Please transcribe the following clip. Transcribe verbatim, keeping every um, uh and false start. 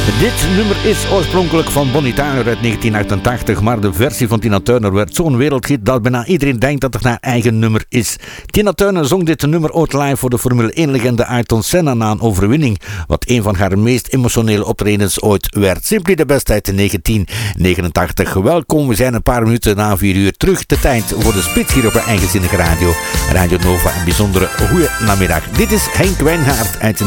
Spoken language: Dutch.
Dit nummer is oorspronkelijk van Bonnie Tyler uit negentien achtentachtig, maar de versie van Tina Turner werd zo'n wereldhit dat bijna iedereen denkt dat het haar eigen nummer is. Tina Turner zong dit nummer ooit live voor de Formule één-legende Ayrton Senna na een overwinning, wat een van haar meest emotionele optredens ooit werd. Simply the Best uit negentien negenentachtig. Welkom, we zijn een paar minuten na vier uur terug. De tijd voor de spits hier op een eigenzinnige radio. Radio Nova, een bijzondere goeie namiddag. Dit is Henk Wijngaard uit